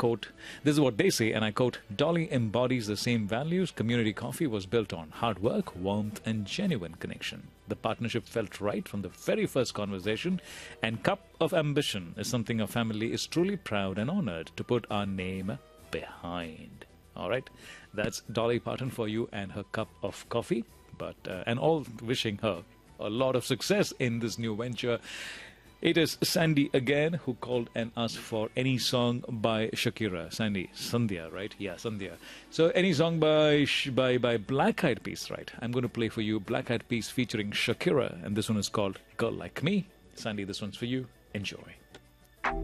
quote, this is what they say, and I quote, Dolly embodies the same values. Community Coffee was built on hard work, warmth, and genuine connection. The partnership felt right from the very first conversation, and Cup of Ambition is something our family is truly proud and honored to put our name behind. All right, that's Dolly Parton for you and her cup of coffee. But and all wishing her a lot of success in this new venture. It is Sandy again who called and asked for any song by Shakira. Sandy, Sandhya, right? Yeah, Sandhya. So any song by Black Eyed Peas, right? I'm going to play for you Black Eyed Peas featuring Shakira, and this one is called Girl Like Me. Sandy, this one's for you. Enjoy.